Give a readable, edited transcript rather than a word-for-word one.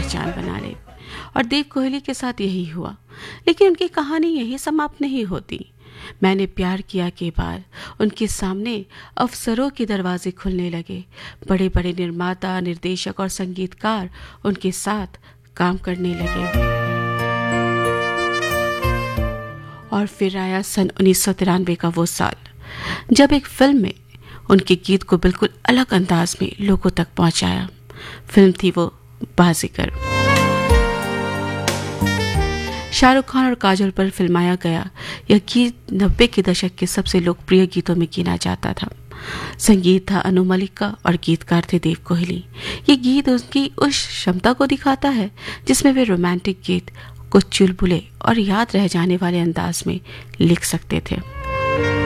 पहचान बना ले। और देव कोहली के साथ यही हुआ। लेकिन उनकी कहानी यही समाप्त नहीं होती। मैंने प्यार किया के बाद उनके सामने अवसरों के दरवाजे खुलने लगे। बड़े बड़े निर्माता, निर्देशक और संगीतकार उनके साथ काम करने लगे। और फिर आया सन 1993 का वो साल, जब एक फिल्म में उनके गीत को बिल्कुल अलग अंदाज में लोगों तक पहुंचाया। फिल्म थी वो बाजीगर। शाहरुख खान और काजोल पर फिल्माया गया यह गीत 90 के दशक के सबसे लोकप्रिय गीतों में गिना जाता था। संगीत था अनु मलिक का और गीतकार थे देव कोहली। ये गीत उनकी उस क्षमता को दिखाता है जिसमें वे रोमांटिक गीत कुछ चुलबुले और याद रह जाने वाले अंदाज में लिख सकते थे।